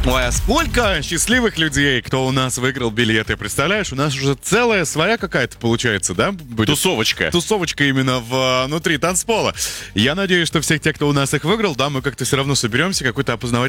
Ой, а сколько счастливых людей, кто у нас выиграл билеты. Представляешь, у нас уже целая своя какая-то получается, да? Будет? Тусовочка. Тусовочка именно внутри танцпола. Я надеюсь, что всех тех, кто у нас их выиграл, да, мы как-то все равно соберемся, какой-то опознавательный